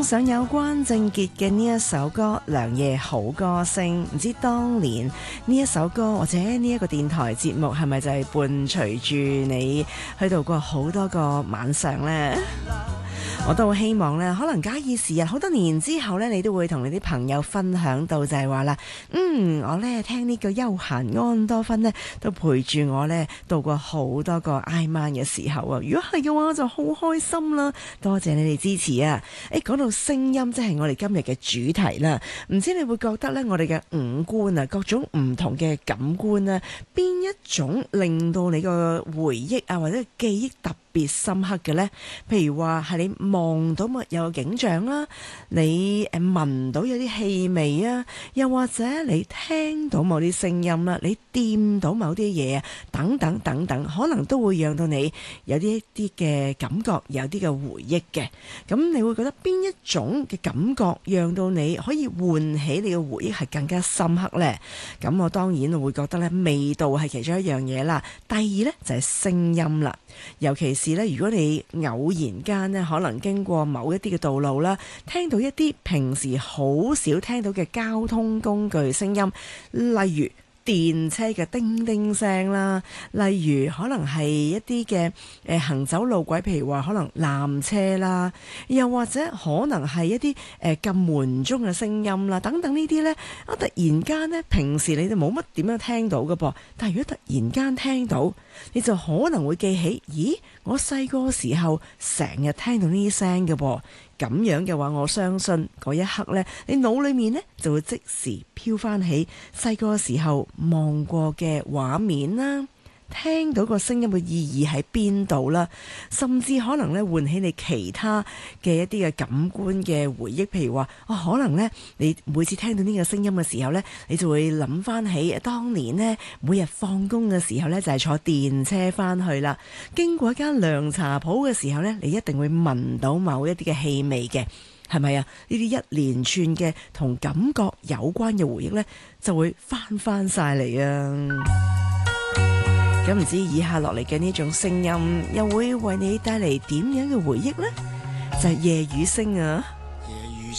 上有關正傑嘅呢一首歌《良夜好歌聲》，唔知當年呢一首歌或者呢一個電台節目係咪就係伴隨住你去度過好多個晚上呢？我都好希望咧，可能假以時日，好多年之後咧，你都會同你啲朋友分享到就係話啦，我咧聽呢個休閒安多芬咧，都陪住我咧度過好多個挨晚嘅時候啊！如果係嘅話，我就好開心啦！多謝你哋支持啊！講到聲音，即係我哋今日嘅主題啦。唔知你會覺得咧，我哋嘅五官啊，各種唔同嘅感官啊，邊一種令到你個回憶啊，或者記憶特別深刻嘅呢？譬如話係你望到有個景象啦，你聞到有啲氣味啊，又或者你聽到某啲聲音啦，你掂到某啲嘢啊，等等等等，可能都會讓到你有啲嘅感覺，有啲嘅回憶嘅。咁你會覺得邊一種嘅感覺讓到你可以喚起你嘅回憶係更加深刻呢？咁我當然會覺得咧，味道係其中一樣嘢啦。第二呢，就係聲音啦，尤其是咧，如果你偶然間咧，可能經過某一啲嘅道路啦，聽到一啲平時好少聽到嘅交通工具聲音，例如電車嘅叮叮聲啦，例如可能係一啲嘅行走路軌，譬如話可能纜車啦，又或者可能係一啲撳門鐘嘅聲音啦，等等呢啲呢，突然間呢，平時你哋冇乜點樣聽到嘅噃，但係如果突然間聽到，你就可能會記起，咦，我細個時候成日聽到呢啲聲嘅噃。咁樣嘅話，我相信嗰一刻呢，你腦裏面呢就會即時飄翻起細個時候望過嘅畫面啦，聽到個聲音嘅意義喺邊度啦，甚至可能咧喚起你其他嘅一啲嘅感官嘅回憶，譬如話可能呢，你每次聽到呢個聲音嘅時候呢，你就會諗翻起當年呢，每日放工嘅時候呢，就係坐電車翻去啦，經過一間涼茶鋪嘅時候呢，你一定會聞到某一啲嘅氣味嘅，係咪啊？呢啲一連串嘅同感覺有關嘅回憶呢，就會翻晒嚟啊！咁唔知以下落嚟嘅呢種聲音，又會為你帶嚟點樣嘅回憶呢？就係夜雨聲啊！